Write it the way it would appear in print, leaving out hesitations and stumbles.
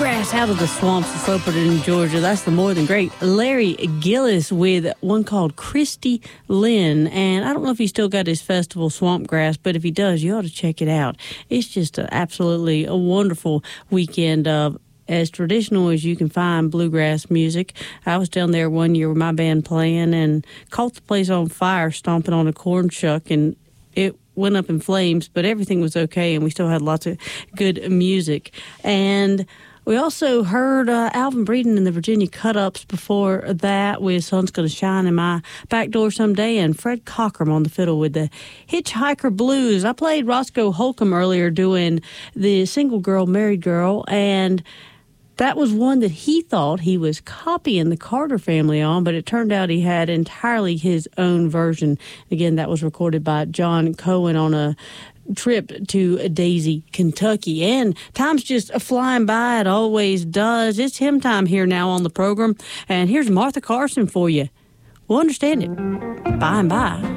Bluegrass out of the swamps of Slowport, Georgia. That's the more than great Larry Gillis with one called Christy Lynn. And I don't know if he still got his festival Swampgrass, but if he does, you ought to check it out. It's just absolutely a wonderful weekend of as traditional as you can find bluegrass music. I was down there one year with my band playing and caught the place on fire stomping on a corn shuck, and it went up in flames, but everything was okay, and we still had lots of good music. And we also heard Alvin Breeden and the Virginia Cut-Ups before that with Sun's Gonna Shine in My Back Door Someday, and Fred Cockram on the fiddle with the Hitchhiker Blues. I played Roscoe Holcomb earlier doing the Single Girl, Married Girl, and that was one that he thought he was copying the Carter Family on, but it turned out he had entirely his own version. Again, that was recorded by John Cohen on a trip to Daisy, Kentucky. And time's just flying by. It always does. It's hymn time here now on the program. And here's Martha Carson for you. We'll understand it by and by.